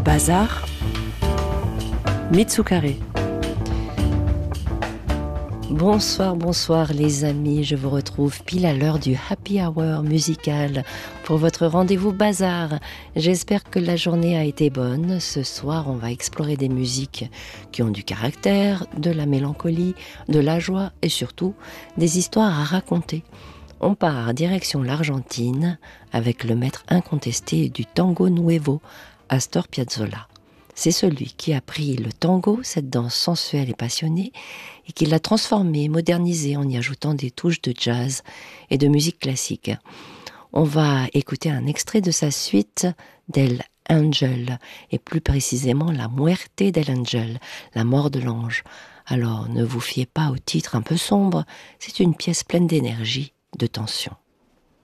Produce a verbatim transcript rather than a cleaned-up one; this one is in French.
Bazar, Mitsukare. Bonsoir, bonsoir les amis, je vous retrouve pile à l'heure du happy hour musical pour votre rendez-vous Bazar. J'espère que la journée a été bonne. Ce soir, on va explorer des musiques qui ont du caractère, de la mélancolie, de la joie et surtout des histoires à raconter. On part direction l'Argentine avec le maître incontesté du tango nuevo, Astor Piazzolla. C'est celui qui a pris le tango, cette danse sensuelle et passionnée, et qui l'a transformé, modernisé en y ajoutant des touches de jazz et de musique classique. On va écouter un extrait de sa suite d'El Ángel, et plus précisément la Muerte del Ángel, la mort de l'ange. Alors ne vous fiez pas au titre un peu sombre, c'est une pièce pleine d'énergie, de tension.